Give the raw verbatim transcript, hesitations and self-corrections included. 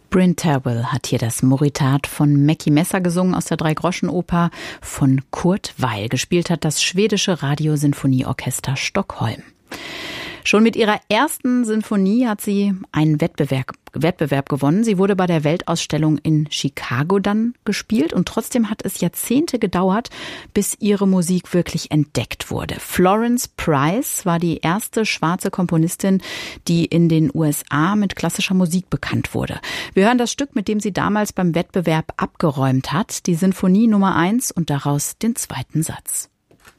Bryn Terwell hat hier das Moritat von Mackie Messer gesungen aus der Dreigroschenoper von Kurt Weill. Gespielt hat das schwedische Radiosinfonieorchester Stockholm. Schon mit ihrer ersten Sinfonie hat sie einen Wettbewerb, Wettbewerb gewonnen. Sie wurde bei der Weltausstellung in Chicago dann gespielt und trotzdem hat es Jahrzehnte gedauert, bis ihre Musik wirklich entdeckt wurde. Florence Price war die erste schwarze Komponistin, die in den U S A mit klassischer Musik bekannt wurde. Wir hören das Stück, mit dem sie damals beim Wettbewerb abgeräumt hat, die Sinfonie Nummer eins und daraus den zweiten Satz.